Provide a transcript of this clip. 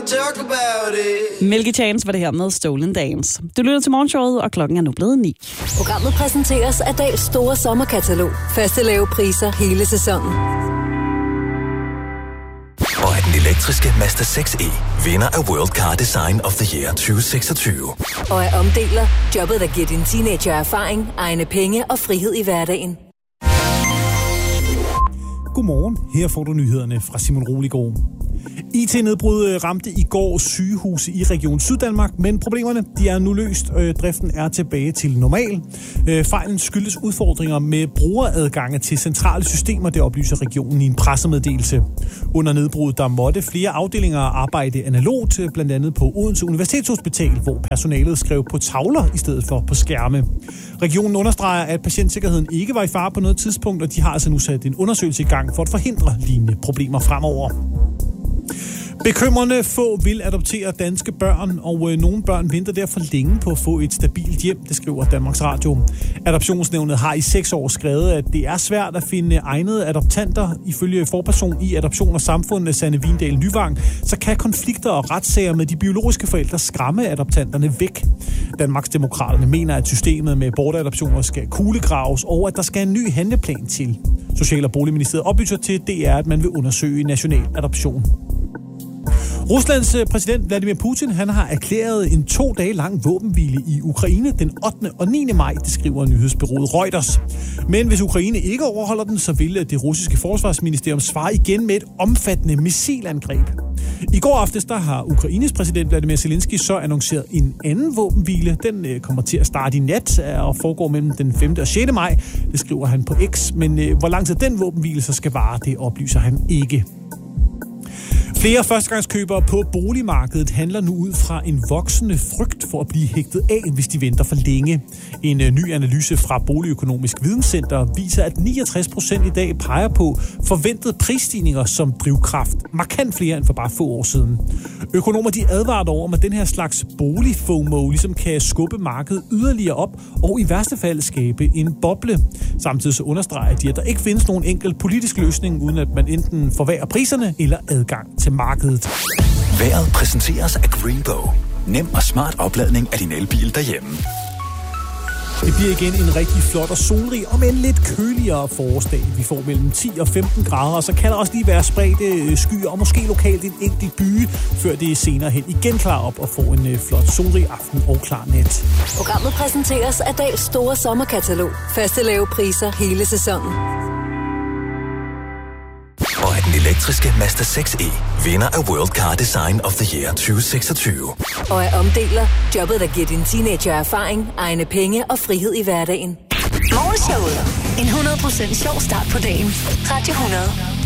talk about it. Milky Chance var det her med Stolen Dance. Du lytter til morgenshowet, og klokken er nu blevet 9. Programmet præsenteres af Dahls store sommerkatalog. Faste lave priser hele sæsonen. Og er den elektriske Mazda 6e vinder af World Car Design of the Year 2026. Og er omdeler jobbet, der giver din teenager erfaring, egne penge og frihed i hverdagen. Godmorgen. Her får du nyhederne fra Simon Roligård. IT-nedbrud ramte i går sygehuse i Region Syddanmark, men problemerne de er nu løst. Driften er tilbage til normal. Fejlen skyldes udfordringer med brugeradgange til centrale systemer, det oplyser regionen i en pressemeddelelse. Under nedbrud der måtte flere afdelinger arbejde analogt, blandt andet på Odense Universitetshospital, hvor personalet skrev på tavler i stedet for på skærme. Regionen understreger, at patientsikkerheden ikke var i fare på noget tidspunkt, og de har altså nu sat en undersøgelse i gang for at forhindre lignende problemer fremover. Bekymrende få vil adoptere danske børn, og nogle børn venter derfor længe på at få et stabilt hjem, det skriver Danmarks Radio. Adoptionsnævnet har i 6 år skrevet, at det er svært at finde egnede adoptanter. Ifølge forperson i Adoption og Samfund, Sanne Vindal Nyvang, så kan konflikter og retssager med de biologiske forældre skræmme adoptanterne væk. Danmarksdemokraterne mener, at systemet med bortadoptioner skal kuglegraves, og at der skal en ny handleplan til. Social- og Boligministeriet oplyser til DR, at man vil undersøge national adoption. Ruslands præsident Vladimir Putin han har erklæret en 2 dage lang våbenhvile i Ukraine den 8. og 9. maj, det skriver nyhedsbureauet Reuters. Men hvis Ukraine ikke overholder den, så vil det russiske forsvarsministerium svare igen med et omfattende missilangreb. I går aftes der har Ukraines præsident Vladimir Zelensky så annonceret en anden våbenhvile. Den kommer til at starte i nat og foregår mellem den 5. og 6. maj. Det skriver han på X, men hvor lang tid den våbenhvile så skal vare, det oplyser han ikke. Flere førstegangskøbere på boligmarkedet handler nu ud fra en voksende frygt for at blive hægtet af, hvis de venter for længe. En ny analyse fra Boligøkonomisk Videnscenter viser, at 69% i dag peger på forventede prisstigninger som drivkraft. Markant flere end for bare få år siden. Økonomer de advarer dog om, at den her slags bolig-FOMO ligesom kan skubbe markedet yderligere op og i værste fald skabe en boble. Samtidig så understreger de, at der ikke findes nogen enkelt politisk løsning, uden at man enten forværrer priserne eller adgang til markedet. Vejret præsenteres af Greenbow. Nem og smart opladning af din elbil derhjemme. Det bliver igen en rigtig flot og solrig, og med en lidt køligere forårsdag. Vi får mellem 10 og 15 grader, og så kan der også lige være spredte skyer, og måske lokalt en enkelt byge, før det senere hen igen klarer op og får en flot solrig aften og klar nat. Programmet præsenteres af Dahls store sommerkatalog. Faste lave priser hele sæsonen. Og er den elektriske Mazda 6e vinder af World Car Design of the Year 2026. Og er omdeler jobbet, der giver din teenager erfaring, egne penge og frihed i hverdagen. Morgenshowet. En 100% sjov start på dagen. Radio 100.